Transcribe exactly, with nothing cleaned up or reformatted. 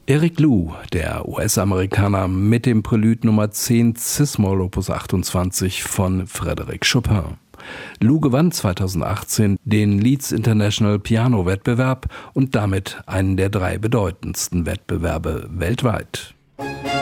Eric Liu, der U S-Amerikaner mit dem Prälude Nummer zehn Cis-Moll Opus achtundzwanzig von Frédéric Chopin. Liu gewann zweitausendachtzehn den Leeds International Piano Wettbewerb und damit einen der drei bedeutendsten Wettbewerbe weltweit.